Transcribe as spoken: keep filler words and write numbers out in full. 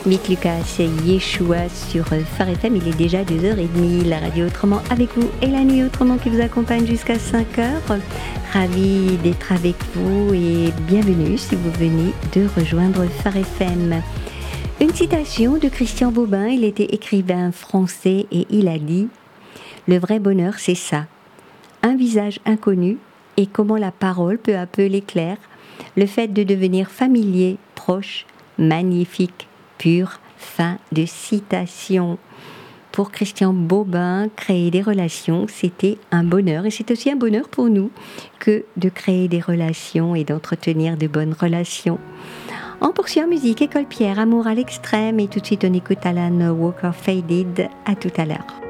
Mick Lucas et Yeshua sur Phare F M. Il est déjà deux heures trente, la radio Autrement avec vous et la nuit Autrement qui vous accompagne jusqu'à cinq heures. Ravi d'être avec vous et bienvenue si vous venez de rejoindre Phare F M. Une citation de Christian Bobin, il était écrivain français et il a dit « Le vrai bonheur, c'est ça, un visage inconnu et comment la parole peu à peu l'éclaire, le fait de devenir familier, proche, magnifique, pur. » Fin de citation. Pour Christian Bobin, créer des relations, c'était un bonheur et c'est aussi un bonheur pour nous que de créer des relations et d'entretenir de bonnes relations. On poursuit en musique, École Pierre, Amour à l'extrême et tout de suite on écoute Alan Walker Faded. À tout à l'heure.